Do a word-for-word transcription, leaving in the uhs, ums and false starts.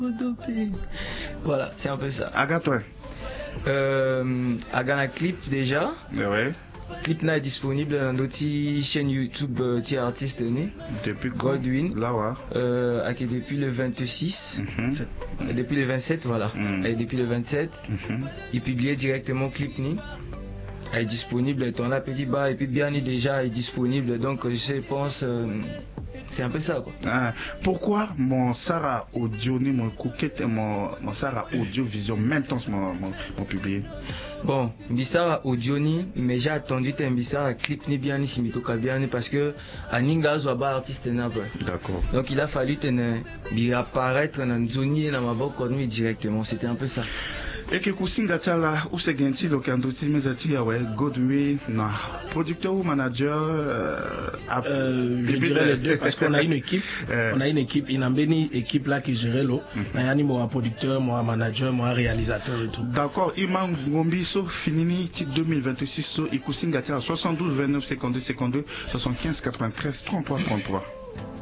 Voilà, c'est un peu ça. Aga toi. Euh, Aga na clip déjà. Ouais. Clip na est disponible dans notre chaîne YouTube ti artiste né. Depuis Godwin. Là ouais. Euh, okay, depuis le vingt-six. Mm-hmm. Et depuis le vingt-sept voilà. Mm. Et depuis le vingt-sept. Mm-hmm. Il publiait directement clip ni. Est disponible, ton là petit bas et puis bien déjà est disponible, donc je pense euh, c'est un peu ça quoi. Ah, pourquoi mon Sarah audio ni mon coquette mon mon Sarah audio vision même temps mon mon, mon publié. Bon, Bissara audio ni mais j'ai attendu un Bissara clip ni bien ni simito bien ni parce que aninga zo ba artiste na ba. D'accord. Donc il a fallu tenir bi apparaître dans zoni na maboko ni directement, c'était un peu ça. Et que kusinga tala ou se genti lo kandoti mezati ya ouais Godwin na producteur ou manager euh, euh, je dirais les deux parce qu'on a une équipe on a une équipe il y a une équipe là qui gère l'eau il y a moi producteur moi manager moi réalisateur et tout. D'accord, Iman Ngombi so finini deux mille vingt-six so ikusinga tala soixante-douze vingt-neuf cinquante-deux cinquante-deux soixante-quinze quatre-vingt-treize trente-trois trente-trois.